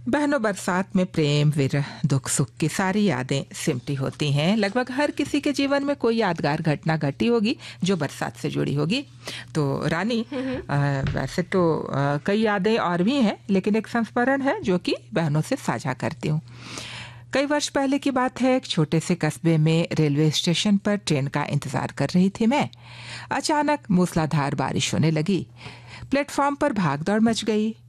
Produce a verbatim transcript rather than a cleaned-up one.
बहनों, बरसात में प्रेम, विरह, दुख सुख की सारी यादें सिमटी होती हैं। लगभग हर किसी के जीवन में कोई यादगार घटना घटी होगी जो बरसात से जुड़ी होगी। तो रानी, आ, वैसे तो आ, कई यादें और भी हैं, लेकिन एक संस्मरण है जो कि बहनों से साझा करती हूँ। कई वर्ष पहले की बात है। एक छोटे से कस्बे में रेलवे स्टेशन पर ट्रेन का इंतजार कर रही थी मैं। अचानक मूसलाधार बारिश होने लगी। प्लेटफॉर्म पर भागदौड़ मच गई।